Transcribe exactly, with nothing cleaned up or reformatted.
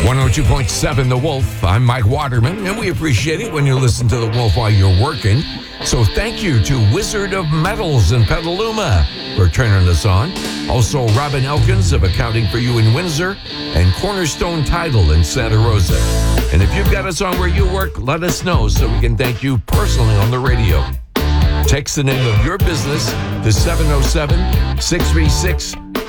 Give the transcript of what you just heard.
one oh two point seven The Wolf. I'm Mike Waterman, and we appreciate it when you listen to The Wolf while you're working. So thank you to Wizard of Metals in Petaluma for turning us on. Also, Robin Elkins of Accounting for You in Windsor and Cornerstone Title in Santa Rosa. And if you've got a song where you work, let us know so we can thank you personally on the radio. Text the name of your business to seven oh seven, six three six,